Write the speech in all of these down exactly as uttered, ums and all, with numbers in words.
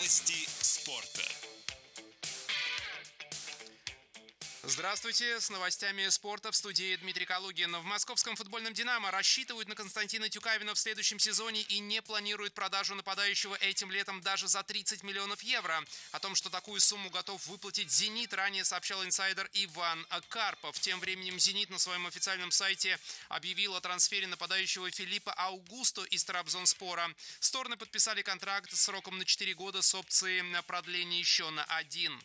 Новости спорта. Здравствуйте, с новостями спорта в студии Дмитрий Калугин. В московском футбольном «Динамо» рассчитывают на Константина Тюкавина в следующем сезоне и не планируют продажу нападающего этим летом даже за тридцать миллионов евро. О том, что такую сумму готов выплатить «Зенит», ранее сообщал инсайдер Иван Карпов. Тем временем «Зенит» на своем официальном сайте объявил о трансфере нападающего Филиппа Аугусто из Трабзонспора. Стороны подписали контракт с сроком на четыре года с опцией на продление еще на один.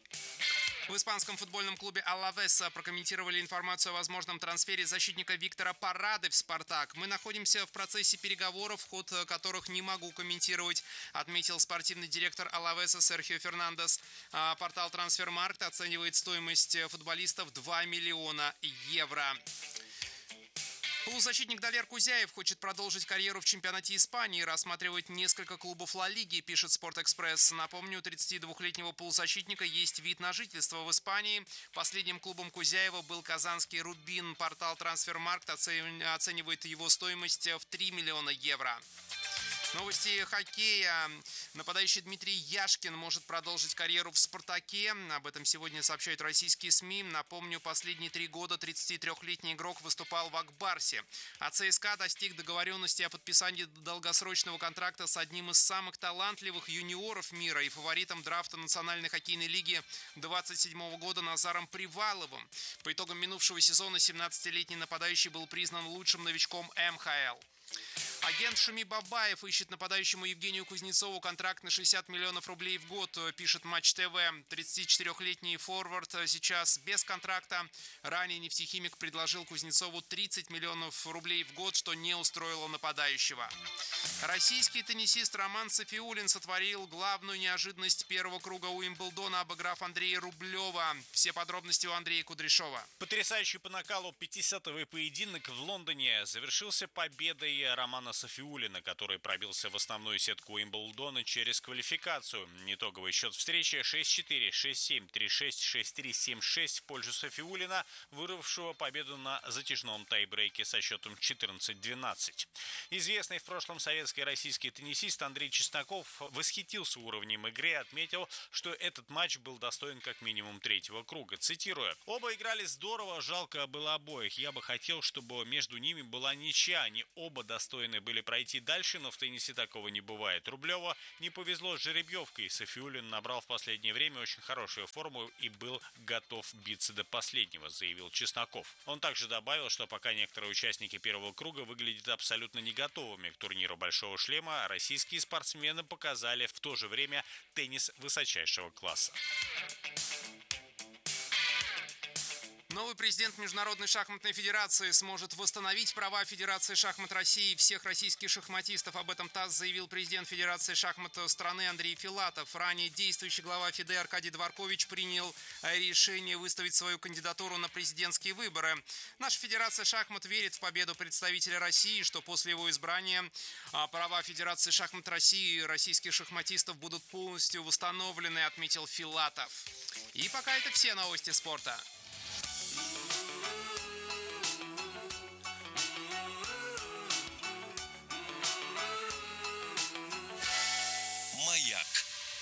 В испанском футбольном клубе «Алавес» прокомментировали информацию о возможном трансфере защитника Виктора Парады в «Спартак». «Мы находимся в процессе переговоров, ход которых не могу комментировать», отметил спортивный директор «Алавеса» Серхио Фернандес. Портал «Трансфермаркт» оценивает стоимость футболиста в два миллиона евро. Полузащитник Давер Кузяев хочет продолжить карьеру в чемпионате Испании и рассматривать несколько клубов Ла Лиги, пишет «Спортэкспресс». Напомню, у тридцатидвухлетнего полузащитника есть вид на жительство в Испании. Последним клубом Кузяева был казанский «Рубин». Портал «Трансфермаркт» оценивает его стоимость в три миллиона евро. Новости хоккея. Нападающий Дмитрий Яшкин может продолжить карьеру в «Спартаке». Об этом сегодня сообщают российские СМИ. Напомню, последние три года тридцатитрёхлетний игрок выступал в Акбарсе. А ЦСКА достиг договоренности о подписании долгосрочного контракта с одним из самых талантливых юниоров мира и фаворитом драфта Национальной хоккейной лиги двадцать седьмого года Назаром Приваловым. По итогам минувшего сезона семнадцатилетний нападающий был признан лучшим новичком эм ха эл. Агент Шами Бабаев ищет нападающему Евгению Кузнецову контракт на шестьдесят миллионов рублей в год, пишет Матч ТВ. тридцатичетырёхлетний форвард сейчас без контракта. Ранее «Нефтехимик» предложил Кузнецову тридцать миллионов рублей в год, что не устроило нападающего. Российский теннисист Роман Сафиуллин сотворил главную неожиданность первого круга Уимблдона, обыграв Андрея Рублева. Все подробности у Андрея Кудряшова. Потрясающий по накалу пятидесятый поединок в Лондоне завершился победой Романа Сафиуллина, который пробился в основную сетку Уимблдона через квалификацию. Итоговый счет встречи шесть четыре, шесть семь, три шесть, шесть три, семь шесть в пользу Сафиуллина, вырвавшего победу на затяжном тайбрейке со счетом четырнадцать двенадцать. Известный в прошлом советский и российский теннисист Андрей Чесноков восхитился уровнем игры и отметил, что этот матч был достоин как минимум третьего круга. Цитирую: «Оба играли здорово, жалко было обоих. Я бы хотел, чтобы между ними была ничья. Они оба достойны были пройти дальше, но в теннисе такого не бывает. Рублеву не повезло с жеребьевкой. Сафиуллин набрал в последнее время очень хорошую форму и был готов биться до последнего», заявил Чесноков. Он также добавил, что пока некоторые участники первого круга выглядят абсолютно не готовыми к турниру «Большого шлема», российские спортсмены показали в то же время теннис высочайшего класса. Новый президент Международной шахматной федерации сможет восстановить права Федерации шахмат России и всех российских шахматистов. Об этом ТАСС заявил президент Федерации шахмат страны Андрей Филатов. Ранее действующий глава ФИДЕ Аркадий Дворкович принял решение выставить свою кандидатуру на президентские выборы. Наша Федерация шахмат верит в победу представителя России, что после его избрания права Федерации шахмат России и российских шахматистов будут полностью восстановлены, отметил Филатов. И пока это все новости спорта. Маяк.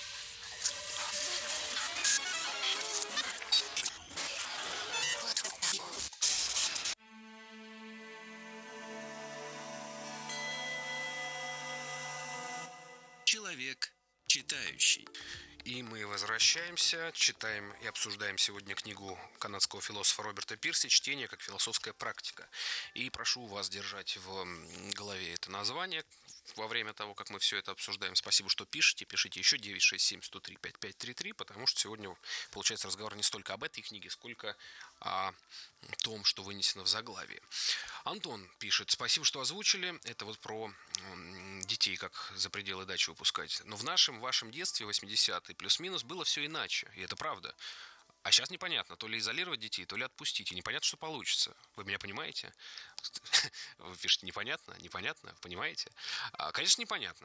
Человек читающий. И мы возвращаемся, читаем и обсуждаем сегодня книгу канадского философа Роберта Пирси «Чтение как философская практика». И прошу вас держать в голове это название во время того, как мы все это обсуждаем. Спасибо, что пишете. Пишите еще девять шесть семь сто три пятьдесят пять тридцать три, потому что сегодня получается разговор не столько об этой книге, сколько о том, что вынесено в заглавии. Антон пишет: спасибо, что озвучили. Это вот про детей, как за пределы дачи выпускать. Но в нашем, вашем детстве, восьмидесятые плюс-минус, было все иначе. И это правда. А сейчас непонятно, то ли изолировать детей, то ли отпустить. И непонятно, что получится. Вы меня понимаете? Вы пишете непонятно, непонятно, понимаете? Конечно, непонятно.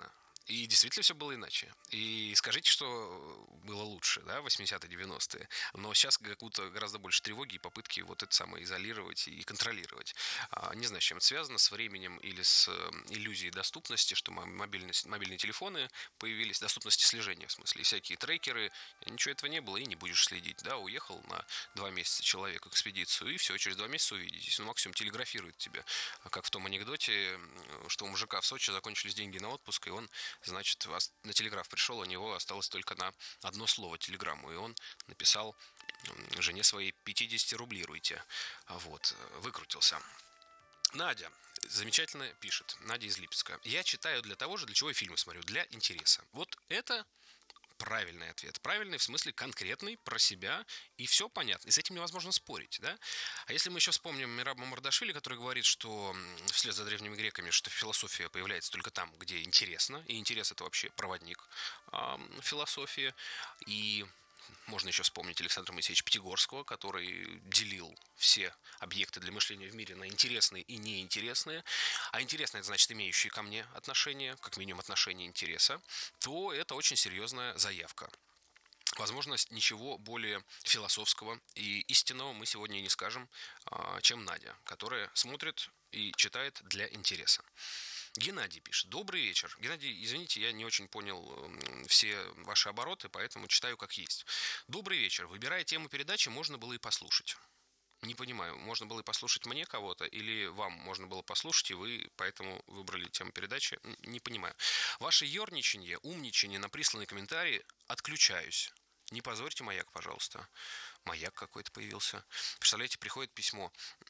И действительно все было иначе. И скажите, что было лучше, да, в восьмидесятые, девяностые. Но сейчас какую-то гораздо больше тревоги и попытки вот это самое изолировать и контролировать. А, не знаю, с чем это связано, с временем или с иллюзией доступности, что мобильные, мобильные телефоны появились, доступности слежения, в смысле, и всякие трекеры. Ничего этого не было, и не будешь следить. Да, уехал на два месяца человек в экспедицию, и все, через два месяца увидитесь. Ну, максимум телеграфирует тебе, как в том анекдоте, что у мужика в Сочи закончились деньги на отпуск, и он, значит, на телеграф пришел, у него осталось только на одно слово телеграмму, и он написал жене своей: пятьдесят рублируйте. Вот, выкрутился. Надя замечательно пишет, Надя из Липецка: я читаю для того же, для чего я фильмы смотрю, для интереса. Вот это правильный ответ. Правильный в смысле конкретный, про себя, и все понятно. И с этим невозможно спорить, да? А если мы еще вспомним Мераба Мамардашвили, который говорит, что вслед за древними греками, что философия появляется только там, где интересно, и интерес — это вообще проводник э, философии, и можно еще вспомнить Александра Моисеевича Пятигорского, который делил все объекты для мышления в мире на интересные и неинтересные. А интересные — это значит имеющие ко мне отношения, как минимум отношения интереса. То это очень серьезная заявка. Возможно, ничего более философского и истинного мы сегодня и не скажем, чем Надя, которая смотрит и читает для интереса. Геннадий пишет: добрый вечер. Геннадий, извините, я не очень понял все ваши обороты, поэтому читаю как есть. Добрый вечер. Выбирая тему передачи, можно было и послушать. Не понимаю, можно было и послушать мне кого-то, или вам можно было послушать, и вы поэтому выбрали тему передачи? Не понимаю. Ваше ерничанье, умничанье на присланные комментарии — отключаюсь. Не позорьте Маяк, пожалуйста. Маяк какой-то появился. Представляете, приходит письмо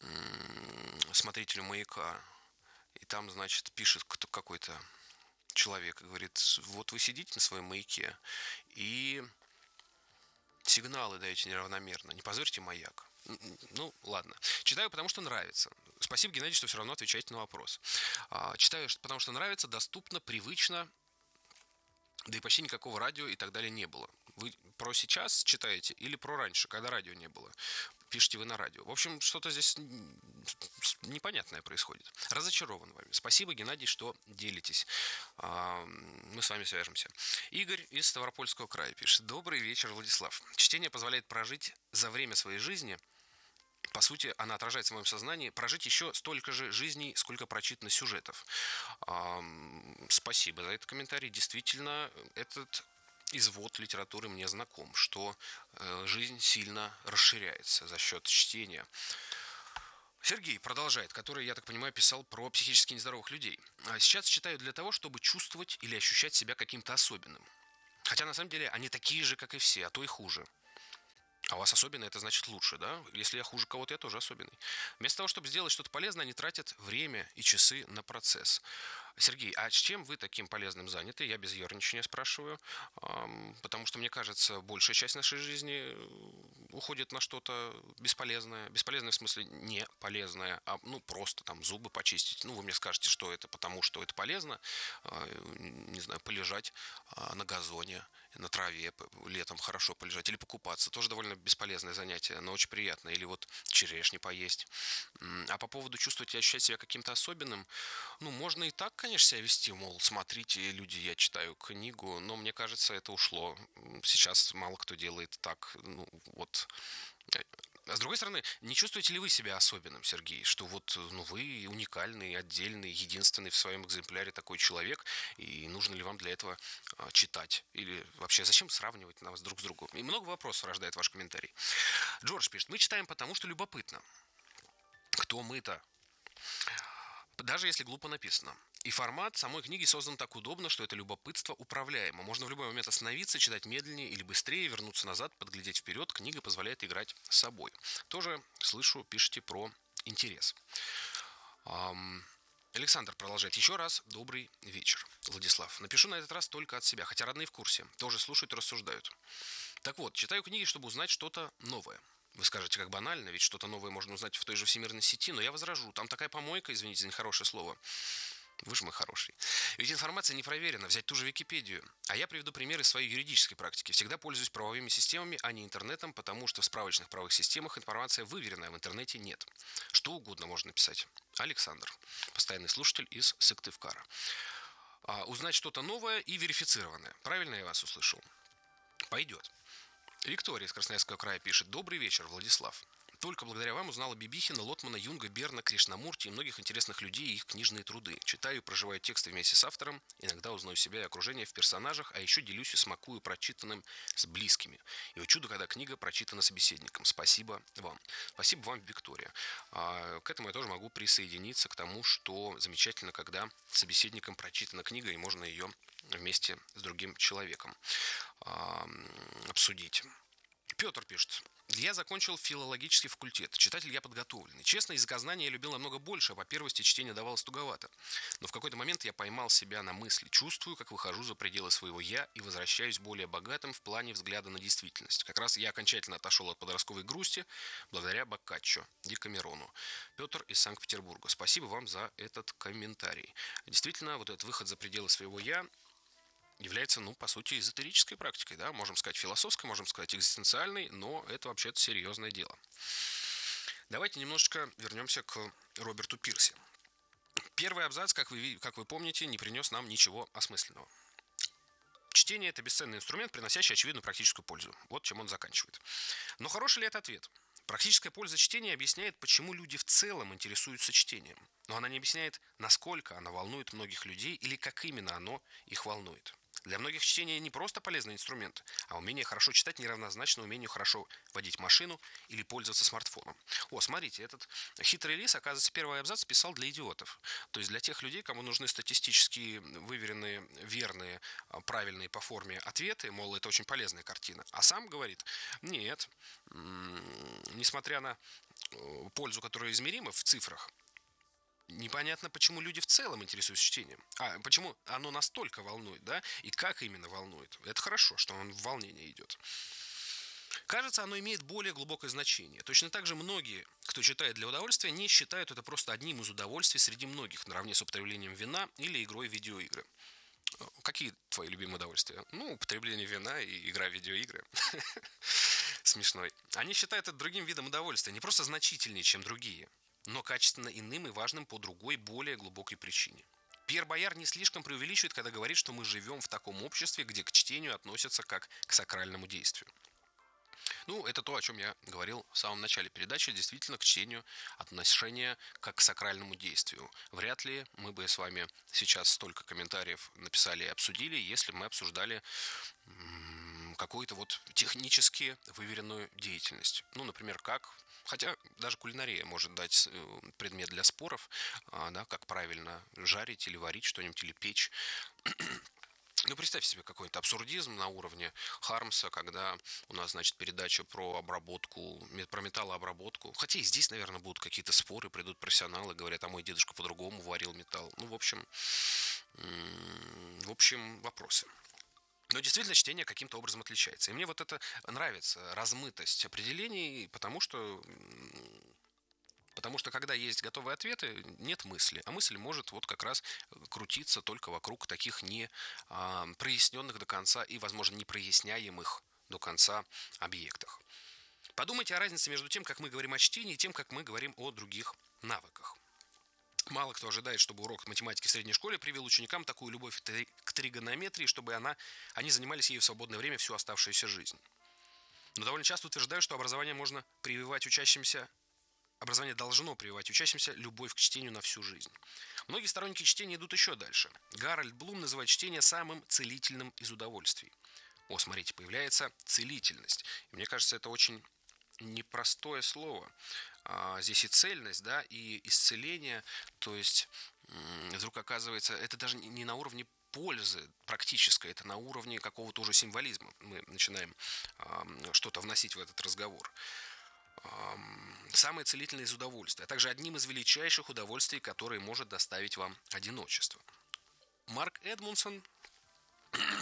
смотрителю Маяка, и там, значит, пишет кто, какой-то человек, и говорит: вот вы сидите на своем Маяке и сигналы даете неравномерно. Не позорьте Маяк. Ну, ладно. Читаю, потому что нравится. Спасибо, Геннадий, что все равно отвечаете на вопрос. Читаю, потому что нравится, доступно, привычно, да и почти никакого радио и так далее не было. Вы про сейчас читаете или про раньше, когда радио не было? Пишите вы на радио. В общем, что-то здесь непонятное происходит. Разочарован вами. Спасибо, Геннадий, что делитесь. Мы с вами свяжемся. Игорь из Ставропольского края пишет: добрый вечер, Владислав. Чтение позволяет прожить за время своей жизни, по сути, она отражается в моем сознании, прожить еще столько же жизней, сколько прочитано сюжетов. Спасибо за этот комментарий. Действительно, этот извод литературы мне знаком, что жизнь сильно расширяется за счет чтения. Сергей продолжает, который, я так понимаю, писал про психически нездоровых людей. Сейчас читаю для того, чтобы чувствовать или ощущать себя каким-то особенным. Хотя на самом деле они такие же, как и все, а то и хуже. А у вас особенный — это значит лучше, да? Если я хуже кого-то, я тоже особенный. Вместо того, чтобы сделать что-то полезное, они тратят время и часы на процесс. Сергей, а с чем вы таким полезным заняты? Я без ерничания спрашиваю, потому что, мне кажется, большая часть нашей жизни уходит на что-то бесполезное. Бесполезное в смысле не полезное, а ну просто там зубы почистить. Ну, вы мне скажете, что это потому, что это полезно. Не знаю, полежать на газоне, на траве летом хорошо полежать. Или покупаться. Тоже довольно бесполезное занятие, но очень приятно. Или вот черешни поесть. А по поводу чувствовать и ощущать себя каким-то особенным, ну, можно и так, конечно, себя вести, мол, смотрите, люди, я читаю книгу, но мне кажется, это ушло. Сейчас мало кто делает так, ну, вот. А с другой стороны, не чувствуете ли вы себя особенным, Сергей, что вот, ну, вы уникальный, отдельный, единственный в своем экземпляре такой человек, и нужно ли вам для этого а, читать? Или вообще, зачем сравнивать нас друг с другом? И много вопросов рождает ваш комментарий. Джордж пишет: мы читаем, потому что любопытно. Кто мы-то? Даже если глупо написано. И формат самой книги создан так удобно, что это любопытство управляемо. Можно в любой момент остановиться, читать медленнее или быстрее, вернуться назад, подглядеть вперед. Книга позволяет играть с собой. Тоже слышу, пишите про интерес. Александр продолжает. Еще раз добрый вечер, Владислав. Напишу на этот раз только от себя, хотя родные в курсе. Тоже слушают и рассуждают. Так вот, читаю книги, чтобы узнать что-то новое. Вы скажете, как банально, ведь что-то новое можно узнать в той же всемирной сети, но я возражу. Там такая помойка, извините за нехорошее слово. Вы же мой хороший. Ведь информация не проверена. Взять ту же Википедию. А я приведу примеры своей юридической практики. Всегда пользуюсь правовыми системами, а не интернетом, потому что в справочных правовых системах информация выверенная, в интернете нет. Что угодно можно написать. Александр, постоянный слушатель из Сыктывкара. А, узнать что-то новое и верифицированное. Правильно я вас услышал? Пойдет. Виктория из Красноярского края пишет. Добрый вечер, Владислав. Только благодаря вам узнала Бибихина, Лотмана, Юнга, Берна, Кришнамурти и многих интересных людей и их книжные труды. Читаю и проживаю тексты вместе с автором. Иногда узнаю себя и окружение в персонажах, а еще делюсь и смакую прочитанным с близкими. И вот чудо, когда книга прочитана собеседником. Спасибо вам. Спасибо вам, Виктория. А, к этому я тоже могу присоединиться к тому, что замечательно, когда собеседником прочитана книга и можно ее вместе с другим человеком а, обсудить. Петр пишет. Я закончил филологический факультет. Читатель я подготовленный. Честно, языкознания я любил намного больше, а по первости чтение давалось туговато. Но в какой-то момент я поймал себя на мысли. Чувствую, как выхожу за пределы своего «я» и возвращаюсь более богатым в плане взгляда на действительность. Как раз я окончательно отошел от подростковой грусти благодаря Боккаччо, Декамерону. Петр из Санкт-Петербурга. Спасибо вам за этот комментарий. Действительно, вот этот выход за пределы своего «я» является, ну, по сути, эзотерической практикой, да, можем сказать философской, можем сказать экзистенциальной, но это вообще-то серьезное дело. Давайте немножечко вернемся к Роберту Пирси. Первый абзац, как вы, как вы помните, не принес нам ничего осмысленного. Чтение – это бесценный инструмент, приносящий очевидную практическую пользу. Вот чем он заканчивает. Но хороший ли это ответ? Практическая польза чтения объясняет, почему люди в целом интересуются чтением. Но она не объясняет, насколько оно волнует многих людей или как именно оно их волнует. Для многих чтение не просто полезный инструмент, а умение хорошо читать неравнозначно умению хорошо водить машину или пользоваться смартфоном. О, смотрите, этот хитрый лис, оказывается, первый абзац писал для идиотов. То есть для тех людей, кому нужны статистически выверенные, верные, правильные по форме ответы, мол, это очень полезная картина. А сам говорит, нет, несмотря на пользу, которая измерима в цифрах, непонятно, почему люди в целом интересуются чтением. А, почему оно настолько волнует, да? И как именно волнует. Это хорошо, что он в волнении идет. Кажется, оно имеет более глубокое значение. Точно так же многие, кто читает для удовольствия, не считают это просто одним из удовольствий среди многих, наравне с употреблением вина или игрой в видеоигры. Какие твои любимые удовольствия? Ну, употребление вина и игра в видеоигры. Смешной. Они считают это другим видом удовольствия, не просто значительнее, чем другие, но качественно иным и важным по другой, более глубокой причине. Пьер Бояр не слишком преувеличивает, когда говорит, что мы живем в таком обществе, где к чтению относятся как к сакральному действию. Ну, это то, о чем я говорил в самом начале передачи. Действительно, к чтению отношение как к сакральному действию. Вряд ли мы бы с вами сейчас столько комментариев написали и обсудили, если бы мы обсуждали какую-то вот технически выверенную деятельность. Ну, например, как... Хотя даже кулинария может дать предмет для споров, да, как правильно жарить или варить что-нибудь, или печь. Ну, представь себе какой-то абсурдизм на уровне Хармса, когда у нас, значит, передача про обработку, про металлообработку. Хотя и здесь, наверное, будут какие-то споры, придут профессионалы, говорят, а мой дедушка по-другому варил металл. Ну, в общем, в общем, вопросы. Но действительно чтение каким-то образом отличается. И мне вот это нравится, размытость определений, потому что, потому что когда есть готовые ответы, нет мысли. А мысль может вот как раз крутиться только вокруг таких не а, проясненных до конца и, возможно, не проясняемых до конца объектах. Подумайте о разнице между тем, как мы говорим о чтении, и тем, как мы говорим о других навыках. Мало кто ожидает, чтобы урок математики в средней школе привил ученикам такую любовь к тригонометрии, чтобы она, они занимались ею в свободное время всю оставшуюся жизнь. Но довольно часто утверждают, что образование можно прививать учащимся, образование должно прививать учащимся любовь к чтению на всю жизнь. Многие сторонники чтения идут еще дальше. Гарольд Блум называет чтение самым целительным из удовольствий. О, смотрите, появляется целительность. И мне кажется, это очень непростое слово. А, здесь и цельность, да, и исцеление, то есть вдруг оказывается, это даже не на уровне пользы практической, это на уровне какого-то уже символизма. Мы начинаем а, что-то вносить в этот разговор. А, самое целительное из удовольствий, а также одним из величайших удовольствий, которые может доставить вам одиночество. Марк Эдмундсон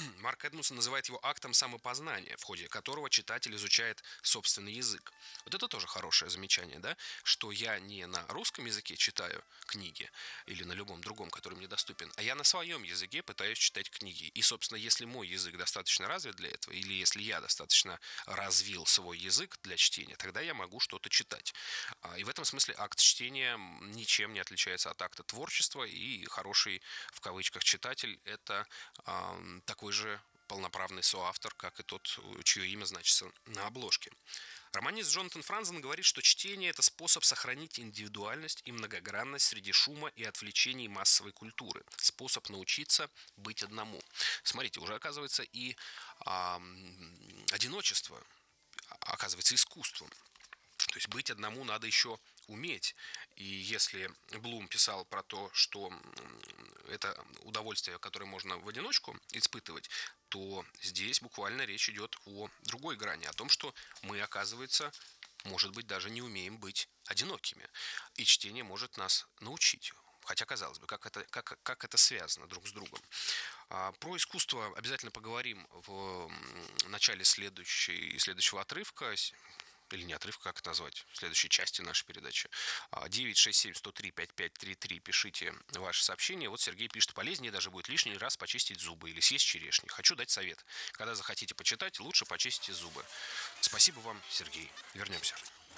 Марк Эдмундсон называет его актом самопознания, в ходе которого читатель изучает собственный язык. Вот это тоже хорошее замечание, да? Что я не на русском языке читаю книги или на любом другом, который мне доступен, а я на своем языке пытаюсь читать книги. И, собственно, если мой язык достаточно развит для этого, или если я достаточно развил свой язык для чтения, тогда я могу что-то читать. И в этом смысле акт чтения ничем не отличается от акта творчества, и хороший, в кавычках, читатель – это э, такой же полноправный соавтор, как и тот, чье имя значится на обложке. Романист Джонатан Франзен говорит, что чтение – это способ сохранить индивидуальность и многогранность среди шума и отвлечений массовой культуры. Способ научиться быть одному. Смотрите, уже оказывается и а, одиночество, оказывается искусством. То есть быть одному надо еще уметь. И если Блум писал про то, что это удовольствие, которое можно в одиночку испытывать, то здесь буквально речь идет о другой грани, о том, что мы, оказывается, может быть, даже не умеем быть одинокими. И чтение может нас научить. Хотя, казалось бы, как это, как, как это связано друг с другом. А, про искусство обязательно поговорим в начале следующей, следующего отрывка. Или не отрывка, как это назвать, в следующей части нашей передачи. девять шесть семь сто три пять пять три три. Пишите ваши сообщения. Вот Сергей пишет: полезнее даже будет лишний раз почистить зубы или съесть черешни. Хочу дать совет. Когда захотите почитать, лучше почистите зубы. Спасибо вам, Сергей. Вернемся.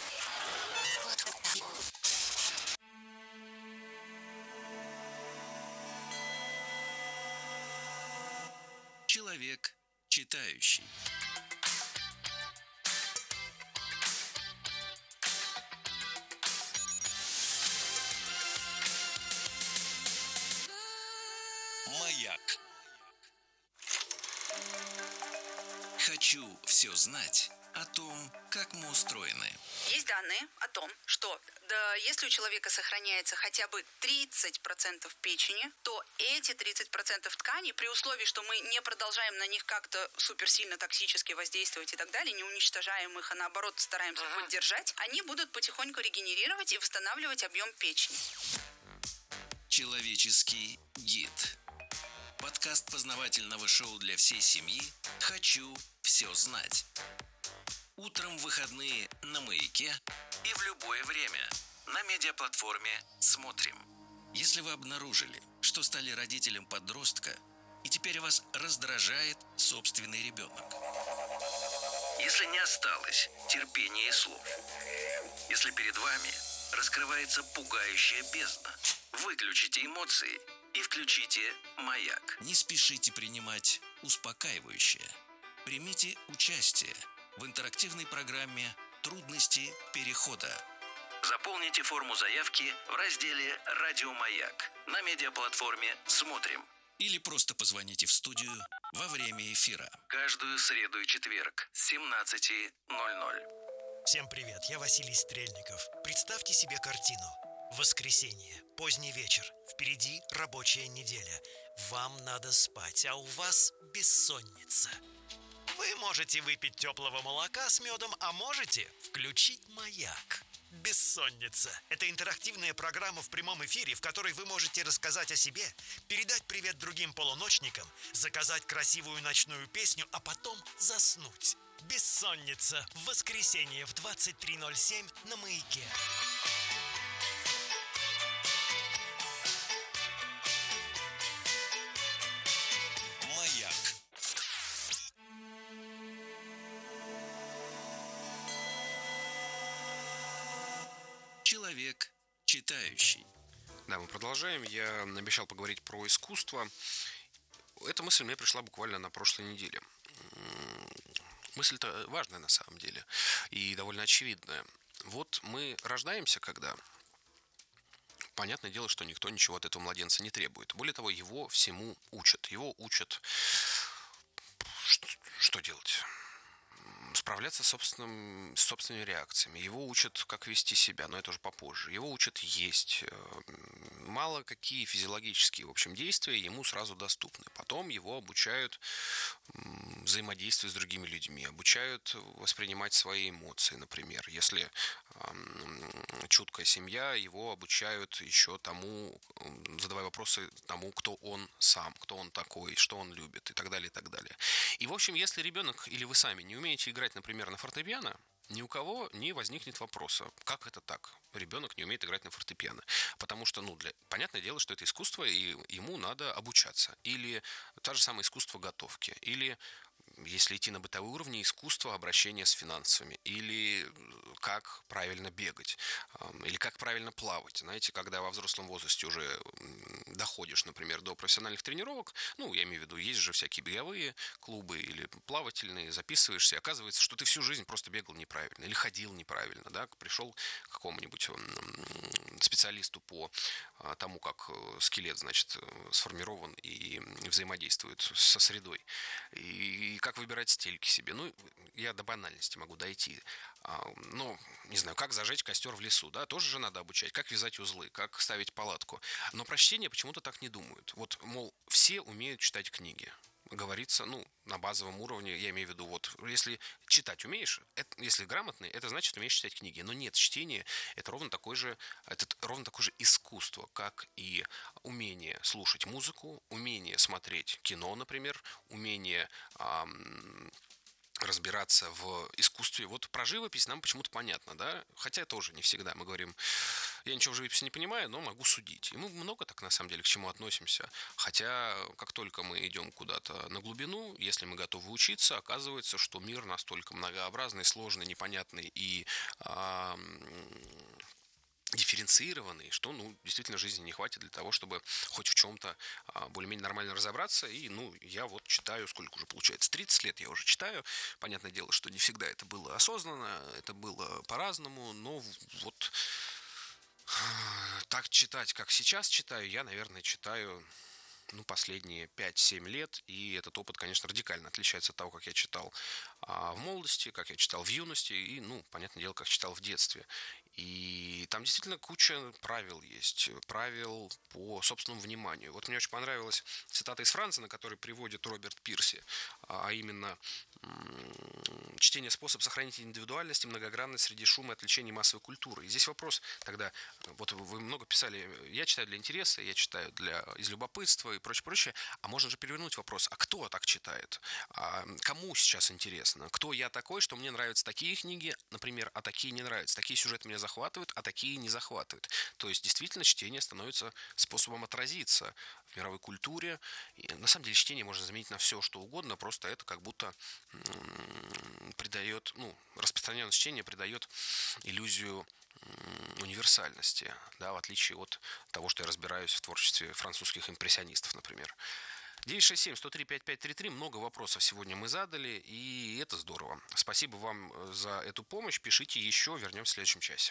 Человек читающий. Маяк. Хочу все знать о том, как мы устроены. Есть данные о том, что да, если у человека сохраняется хотя бы тридцать процентов печени, то эти тридцать процентов тканей, при условии, что мы не продолжаем на них как-то суперсильно токсически воздействовать и так далее, не уничтожаем их, а наоборот стараемся uh-huh. поддержать, они будут потихоньку регенерировать и восстанавливать объем печени. Человеческий гид. Подкаст познавательного шоу для всей семьи «Хочу все знать». Утром в выходные на Маяке и в любое время на медиаплатформе «Смотрим». Если вы обнаружили, что стали родителем подростка, и теперь вас раздражает собственный ребенок. Если не осталось терпения и слов. Если перед вами раскрывается пугающая бездна, выключите эмоции и включите «Маяк». Не спешите принимать успокаивающее. Примите участие в интерактивной программе «Трудности перехода». Заполните форму заявки в разделе «Радио Маяк» на медиаплатформе «Смотрим». Или просто позвоните в студию во время эфира. Каждую среду и четверг с семнадцати ноль-ноль. Всем привет, я Василий Стрельников. Представьте себе картину. Воскресенье, поздний вечер, впереди рабочая неделя. Вам надо спать, а у вас бессонница. Вы можете выпить теплого молока с медом, а можете включить «Маяк». «Бессонница» – это интерактивная программа в прямом эфире, в которой вы можете рассказать о себе, передать привет другим полуночникам, заказать красивую ночную песню, а потом заснуть. «Бессонница» в воскресенье в двадцать три ноль семь на «Маяке». Маяк. Человек читающий. Да, мы продолжаем. Я обещал поговорить про искусство. Эта мысль мне пришла буквально на прошлой неделе. Мысль-то важная на самом деле и довольно очевидная. Вот мы рождаемся, когда... Понятное дело, что никто ничего от этого младенца не требует. Более того, его всему учат. Его учат... Что, что делать? Справляться с, собственным, с собственными реакциями. Его учат, как вести себя, но это уже попозже. Его учат есть. Мало какие физиологические, в общем, действия ему сразу доступны. Потом его обучают взаимодействию с другими людьми, обучают воспринимать свои эмоции, например. Если чуткая семья, его обучают еще тому, задавая вопросы тому, кто он сам, кто он такой, что он любит и так далее, и так далее. И, в общем, если ребенок или вы сами не умеете играть, например, на фортепиано, ни у кого не возникнет вопроса, как это так? Ребенок не умеет играть на фортепиано. Потому что, ну, для... понятное дело, что это искусство, и ему надо обучаться. Или та же самое искусство готовки. Или, если идти на бытовой уровне, искусство обращения с финансами. Или как правильно бегать. Или как правильно плавать. Знаете, когда во взрослом возрасте уже доходишь, например, до профессиональных тренировок, ну, я имею в виду, есть же всякие беговые клубы или плавательные, записываешься, и оказывается, что ты всю жизнь просто бегал неправильно или ходил неправильно, да, пришел к какому-нибудь специалисту по тому, как скелет, значит, сформирован и взаимодействует со средой, и как выбирать стельки себе. Ну, я до банальности могу дойти. Ну, не знаю, как зажечь костер в лесу, да, тоже же надо обучать, как вязать узлы, как ставить палатку. Но про чтение почему-то так не думают. Вот, мол, все умеют читать книги. Говорится, ну, на базовом уровне, я имею в виду, вот, если читать умеешь, это, если грамотный, это значит, умеешь читать книги. Но нет, чтение – это ровно такое же, это ровно такое же искусство, как и умение слушать музыку, умение смотреть кино, например, умение ам, разбираться в искусстве. Вот про живопись нам почему-то понятно, да? Хотя тоже не всегда. Мы говорим, я ничего в живописи не понимаю, но могу судить. И мы много так, на самом деле, к чему относимся. Хотя, как только мы идем куда-то на глубину, если мы готовы учиться, оказывается, что мир настолько многообразный, сложный, непонятный и а, дифференцированный, что, ну, действительно жизни не хватит для того, чтобы хоть в чем-то а, более-менее нормально разобраться. И, ну, я вот читаю, сколько уже получается, тридцать лет я уже читаю. Понятное дело, что не всегда это было осознанно, это было по-разному, но вот так читать, как сейчас читаю, я, наверное, читаю, ну, последние пять-семь лет, и этот опыт, конечно, радикально отличается от того, как я читал а, в молодости, как я читал в юности, и, ну, понятное дело, как читал в детстве. И там действительно куча правил есть, правил по собственному вниманию. Вот мне очень понравилась цитата из Франции, на которой приводит Роберт Пирси, а именно чтение — способ сохранить индивидуальность и многогранность среди шума и отвлечений массовой культуры. И здесь вопрос тогда, вот вы много писали, я читаю для интереса, я читаю для, из любопытства и прочее, прочее, а можно же перевернуть вопрос, а кто так читает? А кому сейчас интересно? Кто я такой, что мне нравятся такие книги, например, а такие не нравятся? Такие сюжеты меня захватывают, а такие не захватывают. То есть, действительно, чтение становится способом отразиться в мировой культуре. И, на самом деле, чтение можно заменить на все, что угодно, просто это как будто придает, ну, распространенность чтения придает иллюзию универсальности, да, в отличие от того, что я разбираюсь в творчестве французских импрессионистов, например. девять шесть семь сто три пять пять три три. Много вопросов сегодня мы задали, и это здорово. Спасибо вам за эту помощь. Пишите еще. Вернемся в следующем часе.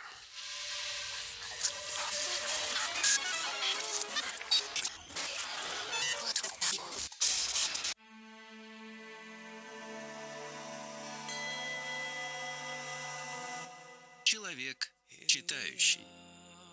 Человек читающий.